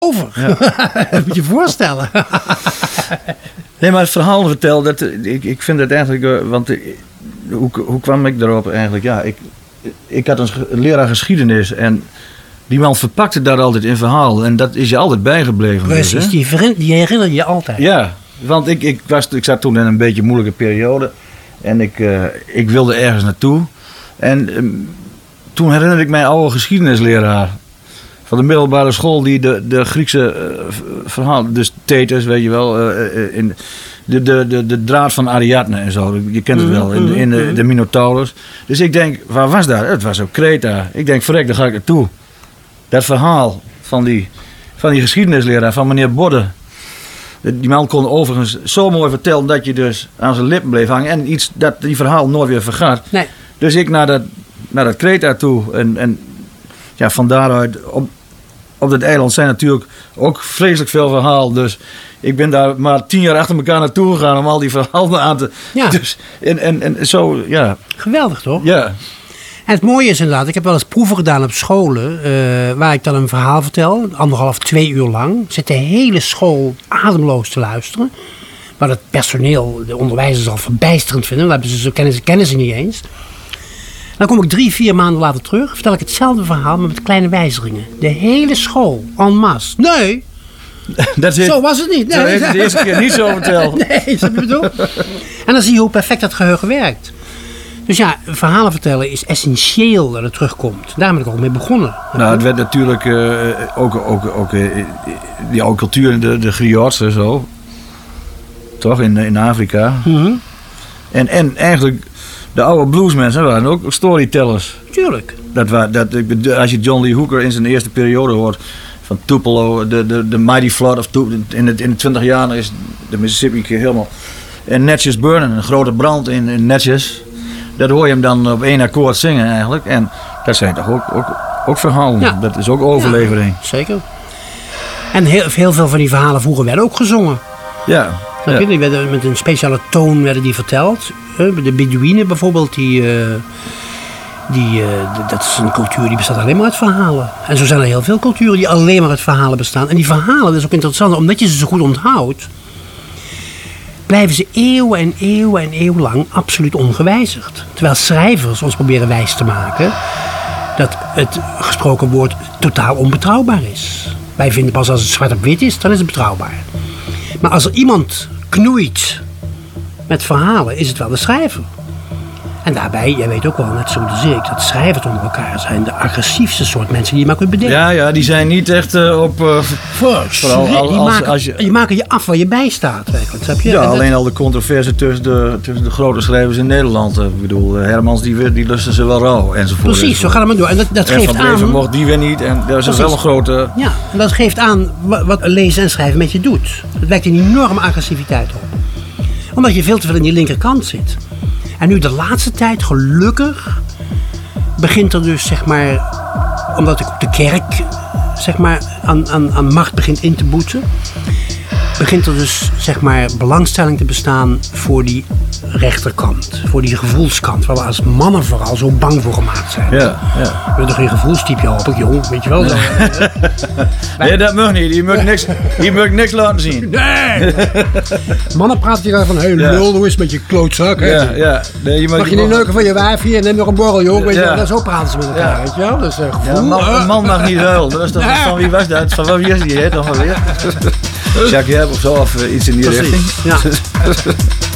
over. Ja. Dat moet je voorstellen. Nee, maar het verhaal vertellen, ik vind het eigenlijk... want hoe kwam ik daarop eigenlijk? Ja, ik had een leraar geschiedenis en die man verpakte dat altijd in verhaal. En dat is je altijd bijgebleven. Precies, dus, die herinner je altijd. Ja, want ik zat toen in een beetje moeilijke periode. En ik wilde ergens naartoe. En toen herinnerde ik mijn oude geschiedenisleraar van de middelbare school, die de Griekse verhaal, dus Thetis, weet je wel, de draad van Ariadne en zo, je kent het wel, in de Minotaurus. Dus ik denk, waar was dat? Het was op Kreta. Ik denk, verrek, daar ga ik naartoe. Dat verhaal van die geschiedenisleraar, van meneer Bodde. Die man kon overigens zo mooi vertellen dat je dus aan zijn lippen bleef hangen en iets dat die verhaal nooit weer vergat. Nee. Dus ik naar dat Kreta toe en ja, van daaruit op dat eiland zijn natuurlijk ook vreselijk veel verhaal. Dus ik ben daar maar 10 jaar achter elkaar naartoe gegaan om al die verhalen aan te... Ja. Dus, en zo, ja. Geweldig, toch? Ja. En het mooie is inderdaad, ik heb wel eens proeven gedaan op scholen, waar ik dan een verhaal vertel, 1,5, 2 uur lang. Zit de hele school ademloos te luisteren. Maar het personeel, de onderwijzers al verbijsterend vinden. Dan hebben ze zo kennen ze niet eens. Dan kom ik 3, 4 maanden later terug, vertel ik hetzelfde verhaal, maar met kleine wijzigingen. De hele school, en masse. Nee, zo was het niet. Nee, dat heeft het de eerste keer niet zo verteld. Nee, is dat bedoel? En dan zie je hoe perfect dat geheugen werkt. Dus ja, verhalen vertellen is essentieel dat het terugkomt. Daar ben ik ook mee begonnen. Nou, het werd natuurlijk ook die oude cultuur, de griots en zo. Toch, in Afrika. Mm-hmm. En eigenlijk, de oude bluesmensen waren ook storytellers. Tuurlijk. Als je John Lee Hooker in zijn eerste periode hoort, van Tupelo, de Mighty Flood of in de 20 jaar is de Mississippi helemaal... En Natchez Burning, een grote brand in Natchez. Dat hoor je hem dan op 1 akkoord zingen eigenlijk. En dat zijn toch ook verhalen. Ja. Dat is ook overlevering. Ja, zeker. En heel veel van die verhalen vroeger werden ook gezongen. Ja. Die werden met een speciale toon werden die verteld. De Bedouinen bijvoorbeeld, dat is een cultuur die bestaat alleen maar uit verhalen. En zo zijn er heel veel culturen die alleen maar uit verhalen bestaan. En die verhalen, dat is ook interessant, omdat je ze zo goed onthoudt, blijven ze eeuwen en eeuwen en eeuwen lang absoluut ongewijzigd. Terwijl schrijvers ons proberen wijs te maken dat het gesproken woord totaal onbetrouwbaar is. Wij vinden pas als het zwart op wit is, dan is het betrouwbaar. Maar als er iemand knoeit met verhalen, is het wel de schrijver. En daarbij, jij weet ook wel, net zo als ik, dat schrijvers onder elkaar zijn de agressiefste soort mensen die je maar kunt bedenken. Ja, die zijn niet echt op... Die maken je af waar je bij staat. Snap je? Ja, alleen al de controverse tussen de grote schrijvers in Nederland. Ik bedoel, Hermans, die lusten ze wel rauw, enzovoort. Precies, zo gaat het maar door. En dat geeft aan... Van mocht die weer niet. En dat is wel een grote... Ja, en dat geeft aan wat lezen en schrijven met je doet. Het wekt een enorme agressiviteit op. Omdat je veel te veel in die linkerkant zit. En nu de laatste tijd, gelukkig, begint er dus, zeg maar, omdat ik op de kerk, zeg maar, aan macht begint in te boeten, begint er dus, zeg maar, belangstelling te bestaan voor die rechterkant, voor die gevoelskant, waar we als mannen vooral zo bang voor gemaakt zijn. Ja. Je bent toch geen gevoelstype, hoop ik, jong, weet je wel? Nee, nee, dat mag niet. Je mag niks laten zien. Nee! Mannen praten hier van, hey, lul, hoe is het met je klootzak? Ja. Nee, mag je niet neuken van je wijf hier en neem nog een borrel, joh? Weet je wel? Zo praten ze met elkaar, weet je wel? Dus, een man mag niet huilen. Dat is toch van wie was dat? Van wie is die, hè? Toch wel weer? Jacques Herp of zo, of iets in die richting. Ja.